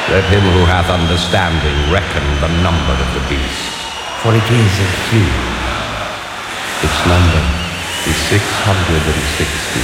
Let him who hath understanding reckon the number of the beast. For it is a few. Its number is 660.